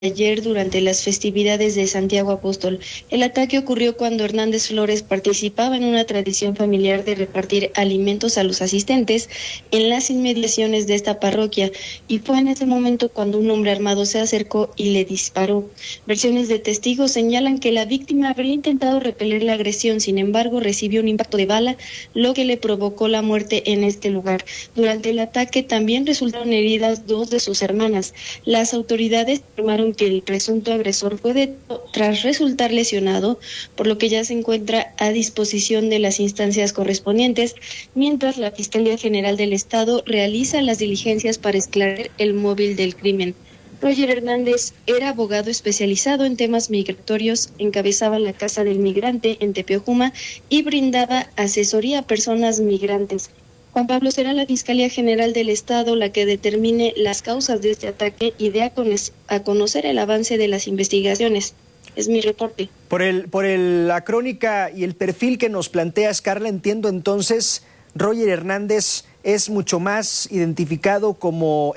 ayer durante las festividades de Santiago Apóstol. El ataque ocurrió cuando Hernández Flores participaba en una tradición familiar de repartir alimentos a los asistentes en las inmediaciones de esta parroquia, y fue en ese momento cuando un hombre armado se acercó y le disparó. Versiones de testigos señalan que la víctima habría intentado repeler la agresión, sin embargo recibió un impacto de bala, lo que le provocó la muerte en este lugar. Durante el ataque también resultaron heridas dos de sus hermanas. Las autoridades afirmaron que el presunto agresor fue detenido tras resultar lesionado, por lo que ya se encuentra a disposición de las instancias correspondientes, mientras la Fiscalía General del Estado realiza las diligencias para esclarecer el móvil del crimen. Roger Hernández era abogado especializado en temas migratorios, encabezaba la Casa del Migrante en Tepeojuma y brindaba asesoría a personas migrantes. Juan Pablo, será la Fiscalía General del Estado la que determine las causas de este ataque y dé a conocer el avance de las investigaciones. Es mi reporte. Por la crónica y el perfil que nos planteas, Carla, entiendo entonces, Roger Hernández era mucho más identificado como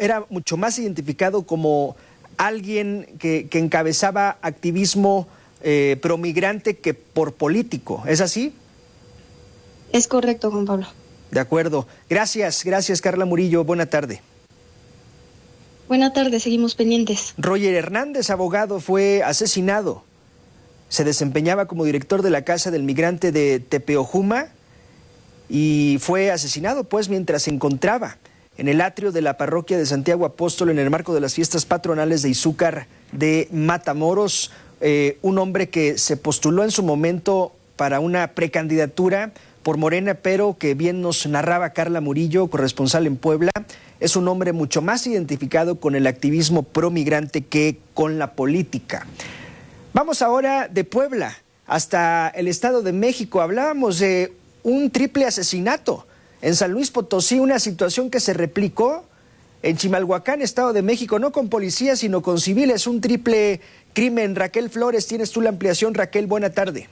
alguien que encabezaba activismo promigrante que por político, ¿es así? Es correcto, Juan Pablo. De acuerdo. Gracias Carla Murillo. Buena tarde. Buena tarde, seguimos pendientes. Roger Hernández, abogado, fue asesinado. Se desempeñaba como director de la Casa del Migrante de Tepeojuma y fue asesinado pues mientras se encontraba en el atrio de la parroquia de Santiago Apóstol en el marco de las fiestas patronales de Izúcar de Matamoros. Un hombre que se postuló en su momento para una precandidatura por Morena, pero que bien nos narraba Carla Murillo, corresponsal en Puebla, es un hombre mucho más identificado con el activismo promigrante que con la política. Vamos ahora de Puebla hasta el Estado de México. Hablábamos de un triple asesinato en San Luis Potosí, una situación que se replicó en Chimalhuacán, Estado de México, no con policías, sino con civiles, un triple crimen. Raquel Flores, tienes tú la ampliación. Raquel, buena tarde.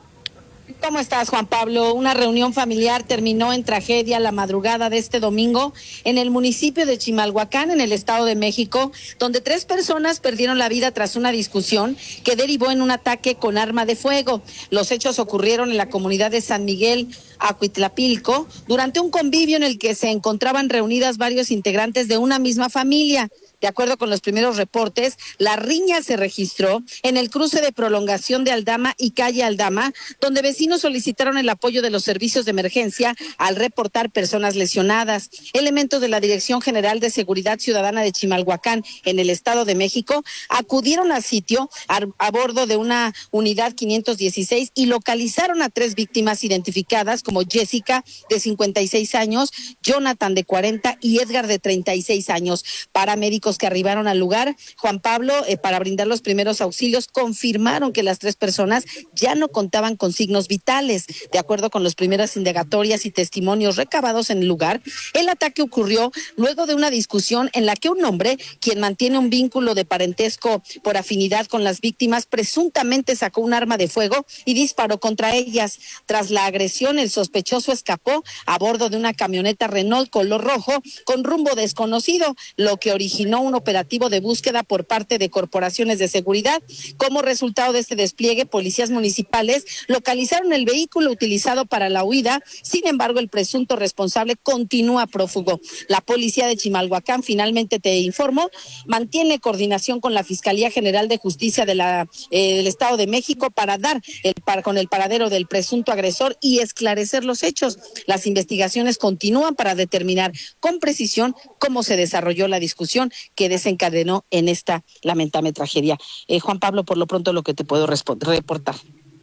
¿Cómo estás, Juan Pablo? Una reunión familiar terminó en tragedia la madrugada de este domingo en el municipio de Chimalhuacán, en el Estado de México, donde 3 personas perdieron la vida tras una discusión que derivó en un ataque con arma de fuego. Los hechos ocurrieron en la comunidad de San Miguel Acuitlapilco, durante un convivio en el que se encontraban reunidas varios integrantes de una misma familia. De acuerdo con los primeros reportes, la riña se registró en el cruce de Prolongación de Aldama y calle Aldama, donde vecinos solicitaron el apoyo de los servicios de emergencia al reportar personas lesionadas. Elementos de la Dirección General de Seguridad Ciudadana de Chimalhuacán, en el Estado de México, acudieron al sitio a bordo de una unidad 516 y localizaron a 3 víctimas identificadas como Jessica, de 56 años, Jonathan, de 40 y Edgar, de 36 años. Paramédicos que arribaron al lugar, Juan Pablo, para brindar los primeros auxilios, confirmaron que las 3 personas ya no contaban con signos vitales. De acuerdo con las primeras indagatorias y testimonios recabados en el lugar, el ataque ocurrió luego de una discusión en la que un hombre, quien mantiene un vínculo de parentesco por afinidad con las víctimas, presuntamente sacó un arma de fuego y disparó contra ellas. Tras la agresión, el sospechoso escapó a bordo de una camioneta Renault color rojo con rumbo desconocido, lo que originó un operativo de búsqueda por parte de corporaciones de seguridad. Como resultado de este despliegue, policías municipales localizaron el vehículo utilizado para la huida. Sin embargo, el presunto responsable continúa prófugo. La policía de Chimalhuacán, finalmente te informo, mantiene coordinación con la Fiscalía General de Justicia del Estado de México para dar con el paradero del presunto agresor y esclarecer los hechos. Las investigaciones continúan para determinar con precisión cómo se desarrolló la discusión que desencadenó en esta lamentable tragedia. Juan Pablo, por lo pronto lo que te puedo reportar.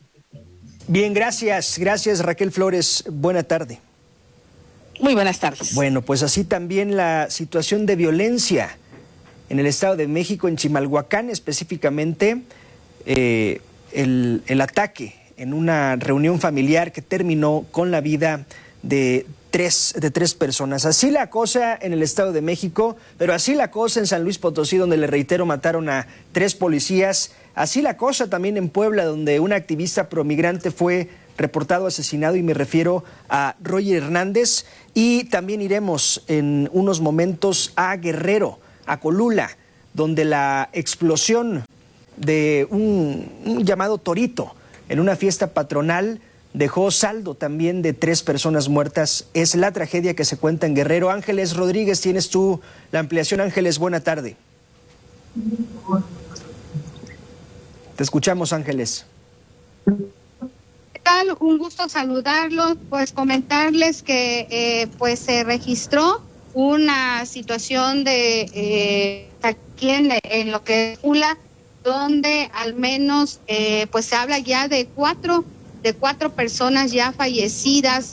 Bien, gracias Raquel Flores, buena tarde. Muy buenas tardes. Bueno, pues así también la situación de violencia en el Estado de México, en Chimalhuacán específicamente, el ataque en una reunión familiar que terminó con la vida de tres personas. Así la cosa en el Estado de México, pero así la cosa en San Luis Potosí, donde, le reitero, mataron a 3 policías. Así la cosa también en Puebla, donde un activista promigrante fue reportado asesinado, y me refiero a Roger Hernández. Y también iremos en unos momentos a Guerrero, a Colula, donde la explosión de un llamado torito en una fiesta patronal dejó saldo también de 3 personas muertas. Es la tragedia que se cuenta en Guerrero. Ángeles Rodríguez, tienes tú la ampliación. Ángeles, buena tarde. Te escuchamos, Ángeles. ¿Qué tal? Un gusto saludarlos, pues comentarles que pues se registró una situación de aquí en lo que es Ula, donde al menos pues se habla ya de cuatro personas ya fallecidas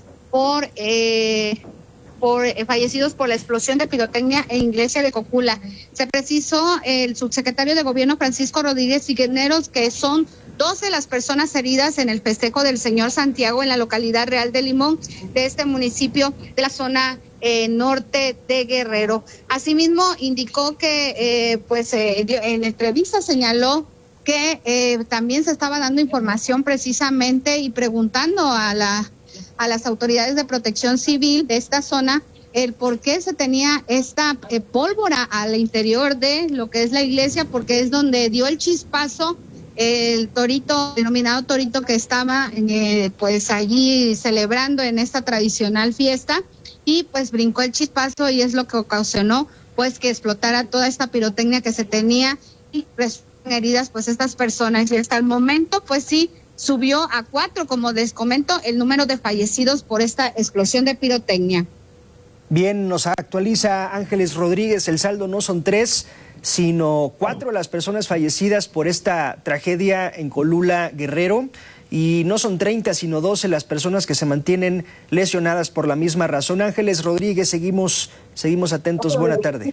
fallecidos por la explosión de pirotecnia en iglesia de Cocula. Se precisó el subsecretario de Gobierno Francisco Rodríguez Cisneros que son 12 las personas heridas en el festejo del Señor Santiago en la localidad Real de Limón de este municipio de la zona norte de Guerrero. Asimismo, indicó que en entrevista señaló que también se estaba dando información precisamente y preguntando a las autoridades de protección civil de esta zona el por qué se tenía esta pólvora al interior de lo que es la iglesia, porque es donde dio el chispazo el torito, denominado torito, que estaba pues allí celebrando en esta tradicional fiesta, y pues brincó el chispazo y es lo que ocasionó pues que explotara toda esta pirotecnia que se tenía y heridas pues estas personas. Y hasta el momento pues sí subió a 4, como les comento, el número de fallecidos por esta explosión de pirotecnia. Bien, nos actualiza Ángeles Rodríguez, el saldo no son 3, sino 4 las personas fallecidas por esta tragedia en Colula, Guerrero, y no son 30, sino 12 las personas que se mantienen lesionadas por la misma razón. Ángeles Rodríguez, seguimos atentos. Buena tarde.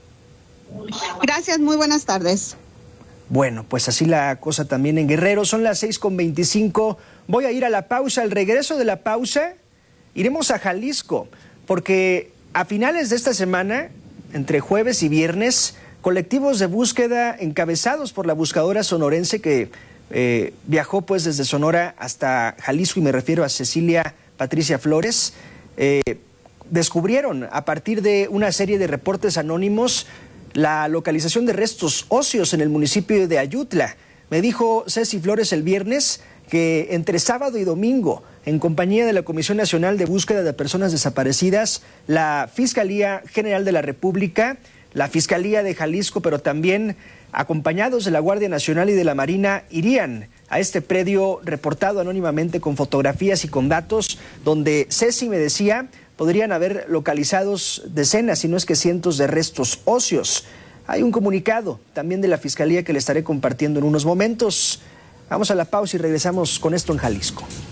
Gracias, muy buenas tardes. Bueno, pues así la cosa también en Guerrero. Son las 6:25. Voy a ir a la pausa. Al regreso de la pausa, iremos a Jalisco, porque a finales de esta semana, entre jueves y viernes, colectivos de búsqueda encabezados por la buscadora sonorense que viajó pues desde Sonora hasta Jalisco, y me refiero a Cecilia Patricia Flores, descubrieron a partir de una serie de reportes anónimos la localización de restos óseos en el municipio de Ayutla. Me dijo Ceci Flores el viernes que entre sábado y domingo, en compañía de la Comisión Nacional de Búsqueda de Personas Desaparecidas, la Fiscalía General de la República, la Fiscalía de Jalisco, pero también acompañados de la Guardia Nacional y de la Marina, irían a este predio reportado anónimamente con fotografías y con datos, donde Ceci me decía podrían haber localizados decenas, si no es que cientos de restos óseos. Hay un comunicado también de la Fiscalía que le estaré compartiendo en unos momentos. Vamos a la pausa y regresamos con esto en Jalisco.